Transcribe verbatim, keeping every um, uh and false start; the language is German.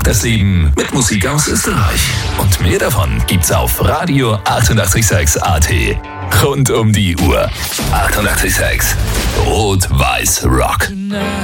das Leben mit Musik aus Österreich. Und mehr davon gibt's auf Radio achtundachtzig Komma sechs A T. Rund um die Uhr. achtundachtzig Komma sechs Rot-Weiß Rock.